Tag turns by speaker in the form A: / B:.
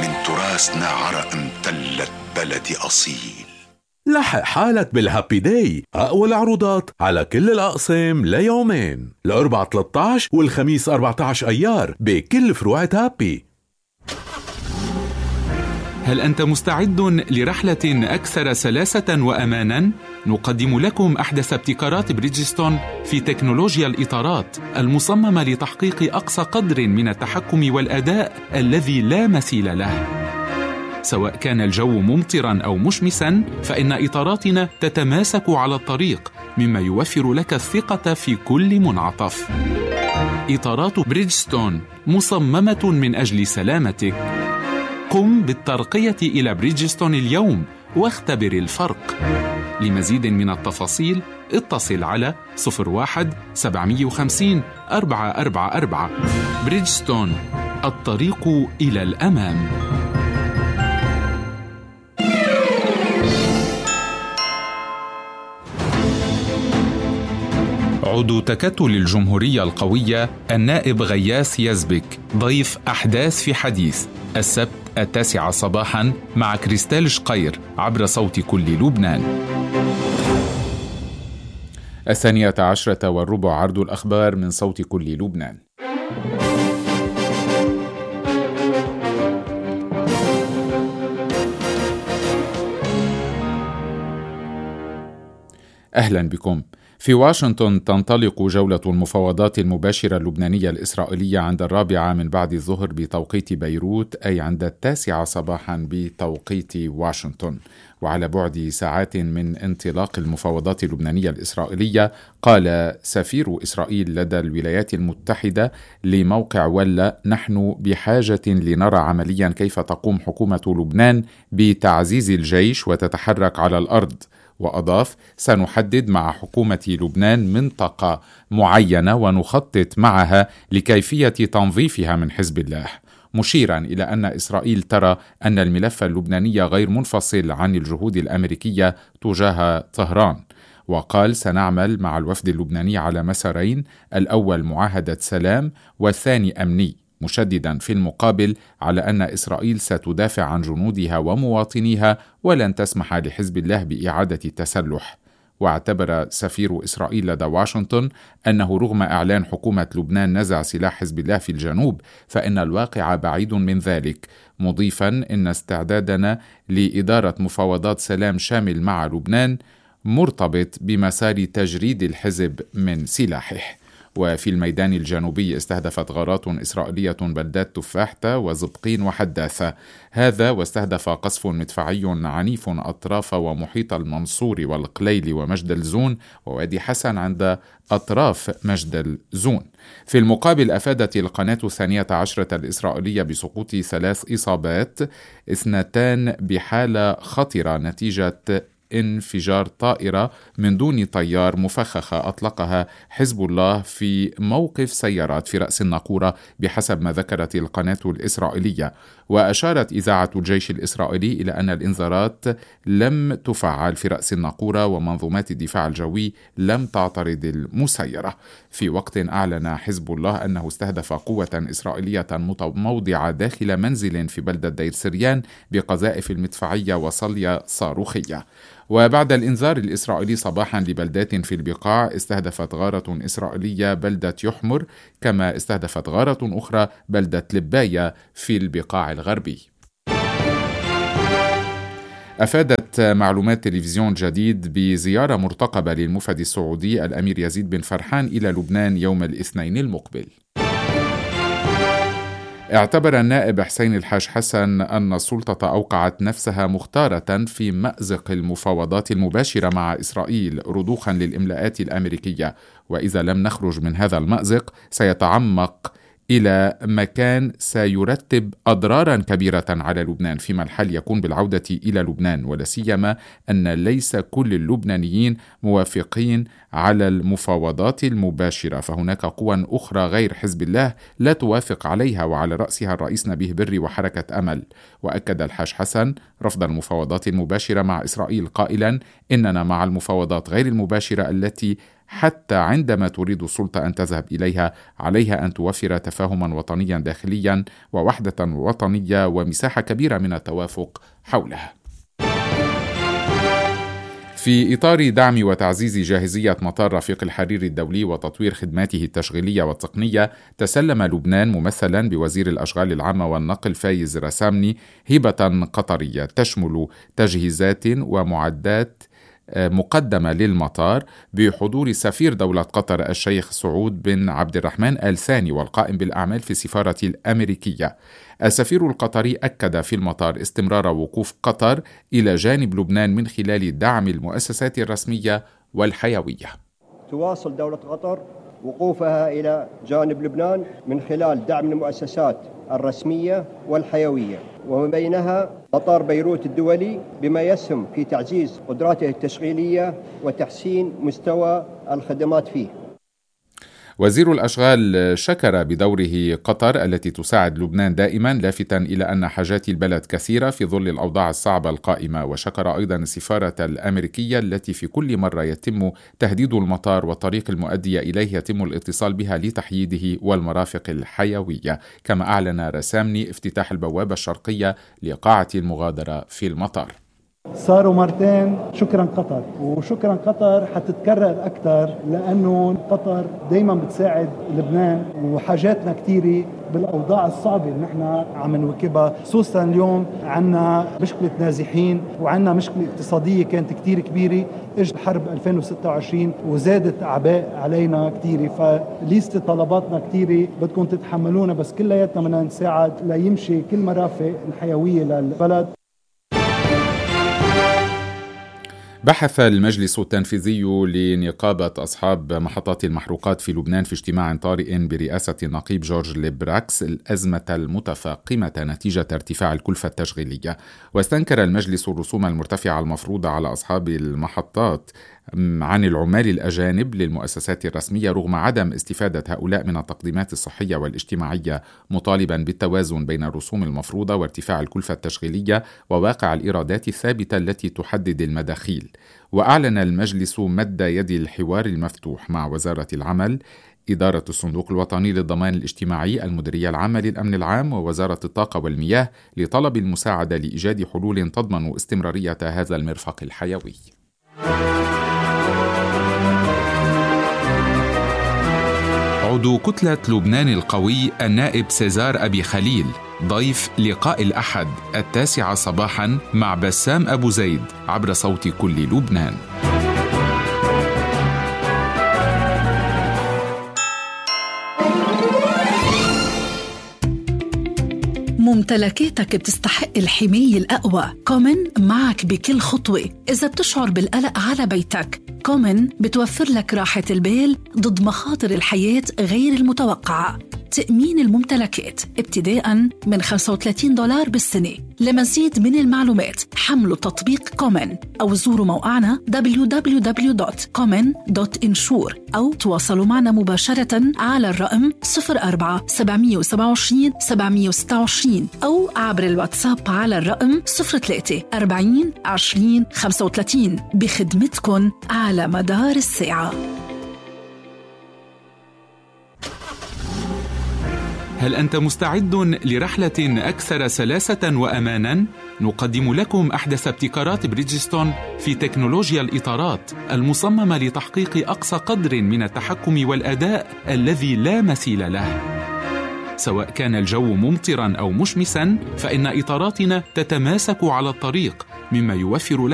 A: من تراثنا عرق امتلت بلدي أصيل.
B: لحق حالك بالهابي داي، أقوى العروضات على كل الأقسام ليومين، الأربعاء 13 والخميس 14 أيار بكل فروع هابي.
C: هل أنت مستعد لرحلة أكثر سلاسة وأماناً؟ نقدم لكم أحدث ابتكارات بريدجستون في تكنولوجيا الإطارات المصممة لتحقيق أقصى قدر من التحكم والأداء الذي لا مثيل له. سواء كان الجو ممطراً أو مشمساً، فإن إطاراتنا تتماسك على الطريق، مما يوفر لك الثقة في كل منعطف. إطارات بريدجستون مصممة من أجل سلامتك. قم بالترقية إلى بريدجستون اليوم واختبر الفرق. لمزيد من التفاصيل اتصل على 01-750-444. بريدجستون، الطريق إلى الأمام. عضو تكتل الجمهورية القوية النائب غياث يزبك ضيف أحداث في حديث السبت 9 صباحا مع كريستال شقير عبر صوت كل لبنان. 12:10 عرض الأخبار من صوت كل لبنان. أهلا بكم. في واشنطن تنطلق جولة المفاوضات المباشرة اللبنانية الإسرائيلية عند 4 من بعد الظهر بتوقيت بيروت، أي عند 9 صباحا بتوقيت واشنطن. وعلى بعد ساعات من انطلاق المفاوضات اللبنانية الإسرائيلية، قال سفير إسرائيل لدى الولايات المتحدة لموقع ولا: نحن بحاجة لنرى عمليا كيف تقوم حكومة لبنان بتعزيز الجيش وتتحرك على الأرض. وأضاف: سنحدد مع حكومة لبنان منطقة معينة ونخطط معها لكيفية تنظيفها من حزب الله، مشيرا إلى أن إسرائيل ترى أن الملف اللبناني غير منفصل عن الجهود الأمريكية تجاه طهران. وقال: سنعمل مع الوفد اللبناني على مسارين، الأول معاهدة سلام والثاني أمني، مشددا في المقابل على أن إسرائيل ستدافع عن جنودها ومواطنيها ولن تسمح لحزب الله بإعادة التسلح. واعتبر سفير إسرائيل لدى واشنطن أنه رغم إعلان حكومة لبنان نزع سلاح حزب الله في الجنوب، فإن الواقع بعيد من ذلك، مضيفا إن استعدادنا لإدارة مفاوضات سلام شامل مع لبنان مرتبط بمسار تجريد الحزب من سلاحه. وفي الميدان الجنوبي استهدفت غارات إسرائيلية بلدات تفاحة وزبقين وحداثة، هذا واستهدف قصف مدفعي عنيف أطراف ومحيط المنصور والقليل ومجد الزون ووادي حسن عند أطراف مجد الزون. في المقابل أفادت القناة 12 الإسرائيلية بسقوط 3 إصابات، 2 بحالة خطرة نتيجة انفجار طائرة من دون طيار مفخخة أطلقها حزب الله في موقف سيارات في رأس الناقورة، بحسب ما ذكرت القناة الإسرائيلية. وأشارت إذاعة الجيش الإسرائيلي إلى أن الإنذارات لم تفعل في رأس الناقورة ومنظومات الدفاع الجوي لم تعترض المسيرة. في وقت أعلن حزب الله أنه استهدف قوة إسرائيلية متموضعة داخل منزل في بلدة دير سريان بقذائف المدفعية وصلية صاروخية. وبعد الإنذار الإسرائيلي صباحا لبلدات في البقاع، استهدفت غارة إسرائيلية بلدة يحمر، كما استهدفت غارة أخرى بلدة لباية في البقاع الغربي. أفادت معلومات تلفزيون جديد بزيارة مرتقبة للمفدي السعودي الأمير يزيد بن فرحان إلى لبنان يوم الاثنين المقبل. اعتبر النائب حسين الحاج حسن أن السلطة أوقعت نفسها مختارة في مأزق المفاوضات المباشرة مع إسرائيل رضوخا للإملاءات الأمريكية، وإذا لم نخرج من هذا المأزق سيتعمق إلى مكان سيرتب أضرارا كبيرة على لبنان، فيما الحل يكون بالعودة إلى لبنان، ولا سيما أن ليس كل اللبنانيين موافقين على المفاوضات المباشرة، فهناك قوى أخرى غير حزب الله لا توافق عليها، وعلى رأسها الرئيس نبيه بري وحركة أمل. وأكد الحاج حسن رفض المفاوضات المباشرة مع إسرائيل قائلا: إننا مع المفاوضات غير المباشرة التي حتى عندما تريد السلطة أن تذهب إليها عليها أن توفر تفاهما وطنيا داخليا ووحدة وطنية ومساحة كبيرة من التوافق حولها. في إطار دعم وتعزيز جاهزية مطار رفيق الحريري الدولي وتطوير خدماته التشغيلية والتقنية، تسلم لبنان ممثلا بوزير الأشغال العامة والنقل فايز رسامني هبة قطرية تشمل تجهيزات ومعدات مقدمة للمطار بحضور سفير دولة قطر الشيخ سعود بن عبد الرحمن آل ثاني والقائم بالأعمال في السفارة الأمريكية. السفير القطري أكد في المطار استمرار وقوف قطر إلى جانب لبنان من خلال دعم المؤسسات الرسمية والحيوية.
D: تواصل دولة قطر وقوفها إلى جانب لبنان من خلال دعم المؤسسات الرسمية والحيوية، ومن بينها مطار بيروت الدولي بما يسهم في تعزيز قدراته التشغيلية وتحسين مستوى الخدمات فيه.
C: وزير الأشغال شكر بدوره قطر التي تساعد لبنان دائما، لافتا إلى أن حاجات البلد كثيرة في ظل الأوضاع الصعبة القائمة، وشكر أيضا السفارة الأمريكية التي في كل مرة يتم تهديد المطار والطريق المؤدية إليه يتم الاتصال بها لتحييده والمرافق الحيوية. كما أعلن رسامني افتتاح البوابة الشرقية لقاعة المغادرة في المطار.
E: صاروا مرتين. شكرا قطر، وشكرا قطر حتتكرر أكثر لأنه قطر دايما بتساعد لبنان وحاجاتنا كتيرة بالأوضاع الصعبة اللي نحن عم نواكبها، خصوصا اليوم عنا مشكلة نازحين وعنا مشكلة اقتصادية كانت كتير كبيرة، اجت حرب 2026 وزادت أعباء علينا كتيرة، فليست طلباتنا كتيرة بدكم تتحملونا، بس كلياتنا بدنا نساعد ليمشي كل مرافق الحيوية للبلد.
C: بحث المجلس التنفيذي لنقابة أصحاب محطات المحروقات في لبنان في اجتماع طارئ برئاسة النقيب جورج ليبراكس الأزمة المتفاقمة نتيجة ارتفاع الكلفة التشغيلية، واستنكر المجلس الرسوم المرتفعة المفروضة على أصحاب المحطات عن العمال الأجانب للمؤسسات الرسمية رغم عدم استفادة هؤلاء من التقديمات الصحية والاجتماعية، مطالبا بالتوازن بين الرسوم المفروضة وارتفاع الكلفة التشغيلية وواقع الإيرادات الثابتة التي تحدد المداخيل. وأعلن المجلس مد يد الحوار المفتوح مع وزارة العمل، إدارة الصندوق الوطني للضمان الاجتماعي، المديرية العامة للأمن العام، ووزارة الطاقة والمياه لطلب المساعدة لإيجاد حلول تضمن استمرارية هذا المرفق الحيوي. عضو كتلة لبنان القوي النائب سيزار أبي خليل ضيف لقاء الأحد 9 صباحا مع بسام أبو زيد عبر صوت كل لبنان.
F: ممتلكاتك بتستحق الحماية الأقوى. كومن معك بكل خطوة. إذا بتشعر بالقلق على بيتك، كومن بتوفر لك راحة البال ضد مخاطر الحياة غير المتوقعة. تأمين الممتلكات ابتداءً من $35 بالسنة. لمزيد من المعلومات حملوا تطبيق كومن أو زوروا موقعنا www.common.insure أو تواصلوا معنا مباشرة على الرقم 04-727-726 أو عبر الواتساب على الرقم 03-40-20-35 بخدمتكن على مدار الساعة.
G: هل أنت مستعد لرحلة أكثر سلاسة وأماناً؟ نقدم لكم أحدث ابتكارات بريدجستون في تكنولوجيا الإطارات المصممة لتحقيق أقصى قدر من التحكم والأداء الذي لا مثيل له. سواء كان الجو ممطراً أو مشمساً، فإن إطاراتنا تتماسك على الطريق، مما يوفر